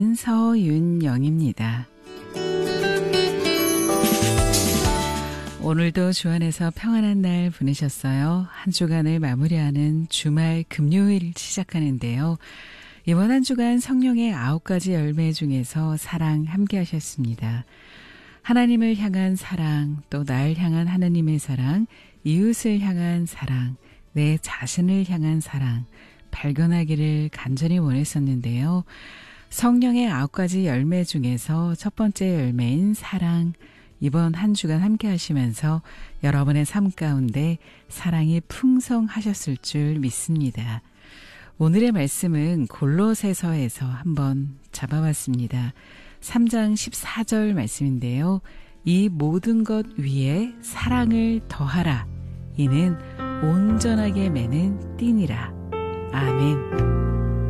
서윤영입니다. 오늘도 주 안에서 평안한 날 보내셨어요? 한 주간을 마무리하는 주말 금요일 시작하는데요. 이번 한 주간 성령의 9가지 열매 중에서 사랑 함께 하셨습니다. 하나님을 향한 사랑, 또 날 향한 하나님의 사랑, 이웃을 향한 사랑, 내 자신을 향한 사랑, 발견하기를 간절히 원했었는데요. 성령의 9가지 열매 중에서 첫 번째 열매인 사랑, 이번 한 주간 함께 하시면서 여러분의 삶 가운데 사랑이 풍성하셨을 줄 믿습니다. 오늘의 말씀은 골로새서에서 한번 잡아봤습니다. 3장 14절 말씀인데요. 이 모든 것 위에 사랑을 더하라. 이는 온전하게 매는 띠니라. 아멘.